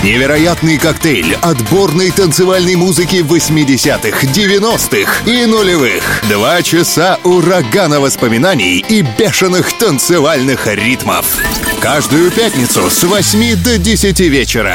Невероятный коктейль отборной танцевальной музыки 80-х, 90-х и нулевых. 2 часа урагана воспоминаний и бешеных танцевальных ритмов. Каждую пятницу с 8 до 10 вечера.